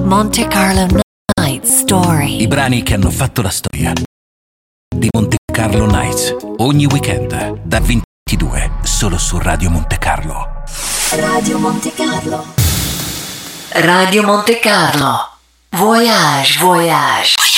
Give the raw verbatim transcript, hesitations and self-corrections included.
Monte Carlo Night Story. I brani che hanno fatto la storia di Monte Carlo Nights. Ogni weekend da ventidue solo su Radio Monte Carlo. Radio Monte Carlo. Radio Monte Carlo. Voyage, voyage.